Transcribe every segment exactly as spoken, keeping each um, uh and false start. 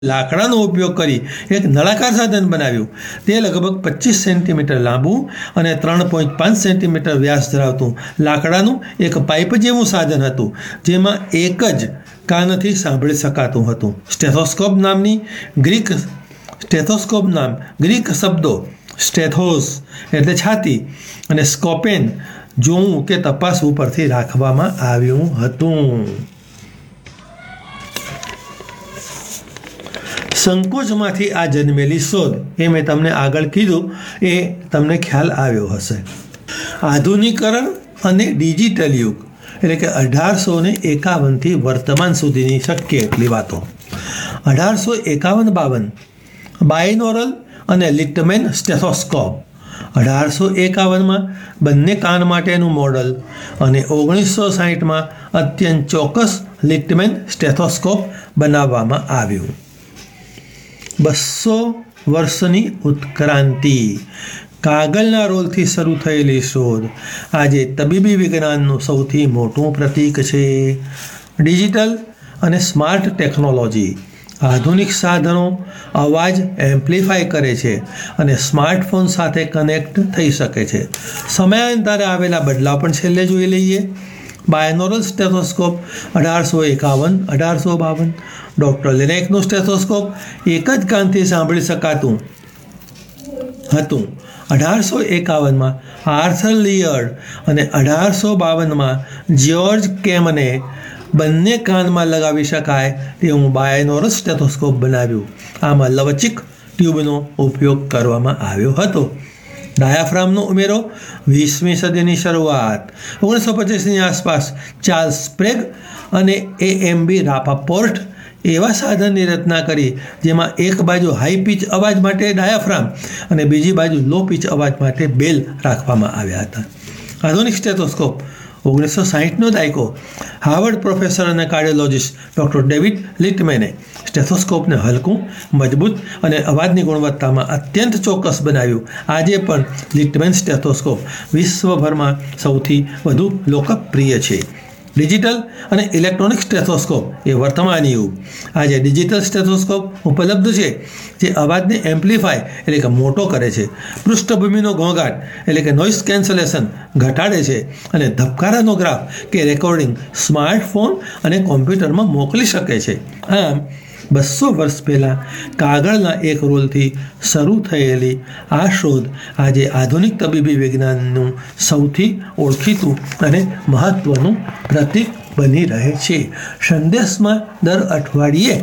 લાકડાનો ઉપયોગ કરી એક નળાકાર સાધન બનાવ્યું. તે લગભગ પચીસ સેન્ટીમીટર લાંબુ અને ત્રણ પોઈન્ટ પાંચ સેન્ટીમીટર વ્યાસ ધરાવતું લાકડાનું એક પાઇપ જેવું સાધન હતું, જેમાં એક જ કાનથી સાંભળી શકાતું હતું. સ્ટેથોસ્કોપ નામની ગ્રીક સ્ટેથોસ્કોપ નામ ગ્રીક શબ્દો સ્ટેથોસ એટલે છાતી અને સ્કોપેન જોવું કે તપાસવું પરથી રાખવામાં આવ્યું હતું. સંકોચમાંથી આ જન્મેલી શોધ, એ મેં તમને આગળ કીધું, એ તમને ખ્યાલ આવ્યો હશે. આધુનિકરણ અને ડિજિટલ યુગ એટલે કે અઢારસો ને એકાવનથી વર્તમાન સુધીની શક્ય એટલી વાતો. અઢારસો એકાવન બાવન બાયનોરલ અને લિટમેન સ્ટેથોસ્કોપ. અઢારસો એકાવનમાં બંને કાન માટેનું મોડલ અને ઓગણીસો સાહીઠમાં અત્યંત ચોક્કસ લિટમેન સ્ટેથોસ્કોપ બનાવવામાં આવ્યું. બસો વર્ષની ઉત્ક્રાંતિ. કાગળના રોલથી શરૂ થયેલી શોધ આજે તબીબી વિજ્ઞાનનું સૌથી મોટું પ્રતીક છે. ડિજિટલ અને સ્માર્ટ ટેકનોલોજી. આધુનિક સાધનો અવાજ એમ્પ્લિફાય કરે છે અને સ્માર્ટફોન સાથે કનેક્ટ થઈ શકે છે. સમયાંતરે આવેલા બદલાવ પણ છેલ્લે જોઈ લઈએ. બાયનોરલ સ્ટેથોસ્કોપ અઢારસો એકાવન અઢારસો બાવન. ડૉક્ટર લિનેકનું સ્ટેથોસ્કોપ એક જ કાનથી સાંભળી શકાતું હતું. અઢારસો એકાવનમાં આર્થર લિયર્ડ અને અઢારસો બાવનમાં જ્યોર્જ કેમને બંને કાનમાં લગાવી શકાય તેવું બાયનોરલ સ્ટેથોસ્કોપ બનાવ્યું. આમાં લવચીક ટ્યુબનો ઉપયોગ કરવામાં આવ્યો હતો. ડાયાફ્રામનો ઉમેરો વીસમી સદીની શરૂઆત. ઓગણીસો પચીસની આસપાસ ચાર્લ્સ સ્પ્રેગ અને એ એમ બી રાપાપોર્ટ એવા સાધનની રચના કરી જેમાં એક બાજુ હાઈ પિચ અવાજ માટે ડાયાફ્રામ અને બીજી બાજુ લો પિચ અવાજ માટે બેલ રાખવામાં આવ્યા હતા. આધુનિક સ્ટેથોસ્કોપ. ઓગણીસો સાહીઠનો દાયકો. હાર્વર્ડ પ્રોફેસર અને કાર્ડિયોલોજિસ્ટ ડૉક્ટર ડેવિડ લિટમેને સ્ટેથોસ્કોપને હલકું, મજબૂત અને અવાજની ગુણવત્તામાં અત્યંત ચોક્કસ બનાવ્યું. આજે પણ લિટમેન સ્ટેથોસ્કોપ વિશ્વભરમાં સૌથી વધુ લોકપ્રિય છે. ડિજિટલ અને ઇલેક્ટ્રોનિક સ્ટેથોસ્કોપ એ વર્તમાન યુગ. આજે ડિજિટલ સ્ટેથોસ્કોપ ઉપલબ્ધ છે જે અવાજને એમ્પ્લિફાય એટલે કે મોટો કરે છે, પૃષ્ઠભૂમિનો ઘોંઘાટ એટલે કે નોઇઝ કેન્સલેશન ઘટાડે છે અને ધબકારાનો ગ્રાફ કે રેકોર્ડિંગ સ્માર્ટફોન અને કોમ્પ્યુટરમાં મોકલી શકે છે. આમ બસો વર્ષ પહેલાં કાગળના એક રોલથી શરૂ થયેલી આ શોધ આજે આધુનિક તબીબી વિજ્ઞાનનું સૌથી ઓળખીતું અને મહત્ત્વનું પ્રતીક બની રહે છે. સંદેશમાં દર અઠવાડિયે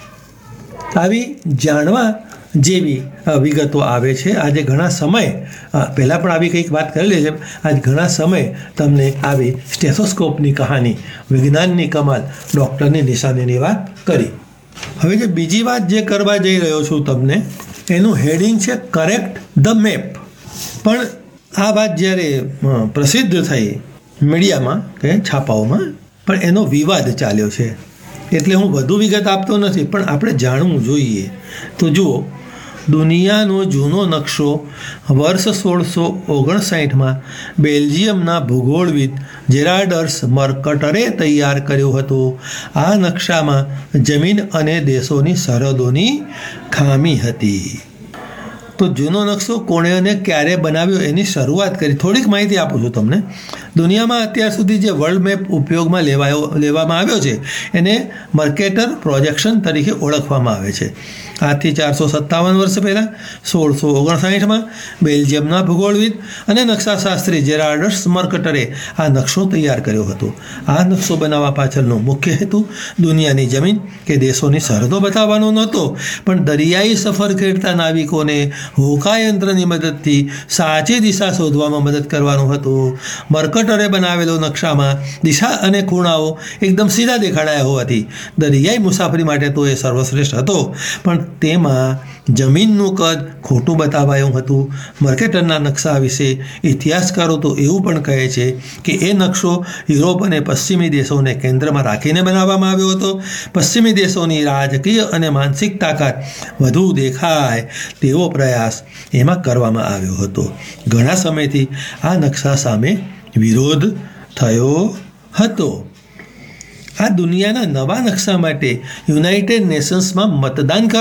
આવી જાણવા જેવી વિગતો આવે છે. આજે ઘણા સમય પહેલાં પણ આવી કંઈક વાત કરેલી છે. આજ ઘણા સમય તમને આવી સ્ટેથોસ્કોપની કહાની, વિજ્ઞાનની કમાલ, ડૉક્ટરની નિશાનીની વાત કરી. હવે જે બીજી વાત જે કરવા જઈ રહ્યો છું તમને, એનું હેડિંગ છે કરેક્ટ ધ મેપ. પણ આ વાત જ્યારે પ્રસિદ્ધ થઈ મીડિયામાં કે છાપાઓમાં, પણ એનો વિવાદ ચાલ્યો છે, એટલે હું વધુ વિગત આપતો નથી, પણ આપણે જાણવું જોઈએ. તો જુઓ, દુનિયાનો જૂનો નકશો વર્ષ સોળસો ઓગણસાઠમાં બેલ્જિયમના ભૂગોળવિદ જેરાર્ડસ મર્કટરે તૈયાર કર્યો હતો. આ નકશામાં જમીન અને દેશોની સરહદોની ખામી હતી. તો જૂનો નકશો કોણે અને ક્યારે બનાવ્યો એની શરૂઆત કરી. થોડીક માહિતી આપું છું તમને. દુનિયામાં અત્યાર સુધી જે વર્લ્ડ મેપ ઉપયોગમાં લેવાયો લેવામાં આવ્યો છે એને મર્કેટર પ્રોજેક્શન તરીકે ઓળખવામાં આવે છે. આજથી ચારસો સત્તાવન વર્ષ પહેલાં સોળસો ઓગણસાઠમાં બેલ્જિયમના ભૂગોળવિદ અને નકશાશાસ્ત્રી જેરાર્ડસ મર્કટરે આ નકશો તૈયાર કર્યો હતો. આ નકશો બનાવવા પાછળનો મુખ્ય હેતુ દુનિયાની જમીન કે દેશોની સરહદો બતાવવાનો નહોતો, પણ દરિયાઈ સફર ખેડતા નાવિકોને હોકાયંત્રની મદદથી સાચી દિશા શોધવામાં મદદ કરવાનો હતો. મર્કટરે બનાવેલો નકશામાં દિશા અને ખૂણાઓ એકદમ સીધા દેખાડાયા હોવાથી દરિયાઈ મુસાફરી માટે તો એ સર્વશ્રેષ્ઠ હતો, પણ તેમાં જમીનનું કદ ખોટું બતાવાયું હતું. મર્કેટરના નકશા વિશે ઇતિહાસકારો તો એવું પણ કહે છે કે એ નકશો યુરોપ અને પશ્ચિમી દેશોને કેન્દ્રમાં રાખીને બનાવવામાં આવ્યો હતો. પશ્ચિમી દેશોની રાજકીય અને માનસિક તાકાત વધુ દેખાય તેવો પ્રયાસ એમાં કરવામાં આવ્યો હતો. ઘણા સમયથી આ નકશા સામે વિરોધ થયો હતો. આ દુનિયાના નવા નકશા માટે યુનાઇટેડ નેશન્સમાં મતદાન